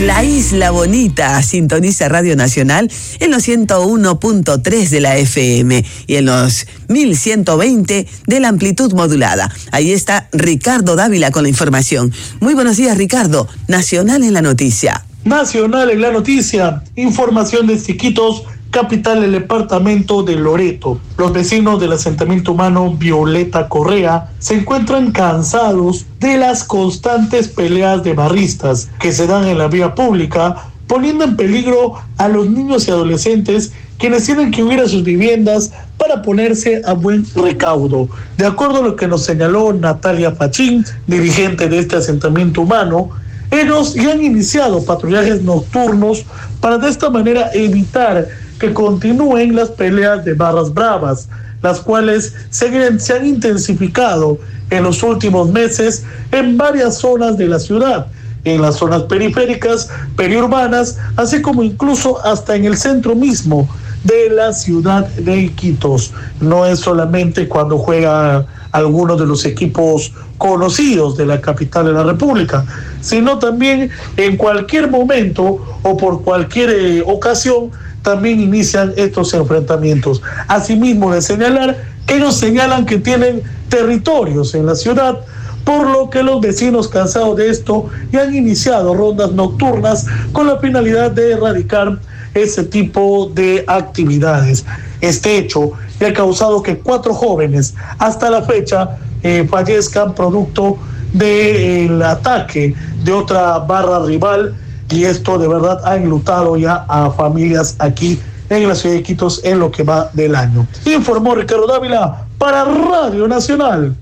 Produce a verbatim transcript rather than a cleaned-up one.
La Isla Bonita sintoniza Radio Nacional en los ciento uno punto tres de la F M y en los mil ciento veinte de la amplitud modulada. Ahí está Ricardo Dávila con la información. Muy buenos días, Ricardo. Nacional en la noticia. Nacional en la noticia. Información de Iquitos, capital del departamento de Loreto. Los vecinos del asentamiento humano Violeta Correa se encuentran cansados de las constantes peleas de barristas que se dan en la vía pública, poniendo en peligro a los niños y adolescentes quienes tienen que huir a sus viviendas para ponerse a buen recaudo. De acuerdo a lo que nos señaló Natalia Pachín, dirigente de este asentamiento humano, ellos ya han iniciado patrullajes nocturnos para de esta manera evitar que continúen las peleas de barras bravas, las cuales se, se han intensificado en los últimos meses en varias zonas de la ciudad, en las zonas periféricas, periurbanas, así como incluso hasta en el centro mismo de la ciudad de Iquitos. No es solamente cuando juega algunos de los equipos conocidos de la capital de la República, sino también en cualquier momento o por cualquier eh, ocasión también inician estos enfrentamientos. Asimismo, de señalar que ellos señalan que tienen territorios en la ciudad, por lo que los vecinos cansados de esto ya han iniciado rondas nocturnas con la finalidad de erradicar ese tipo de actividades. Este hecho ha causado que cuatro jóvenes hasta la fecha eh, fallezcan producto del ataque de otra barra rival, y esto de verdad ha enlutado ya a familias aquí en la ciudad de Iquitos en lo que va del año. Informó Ricardo Dávila para Radio Nacional.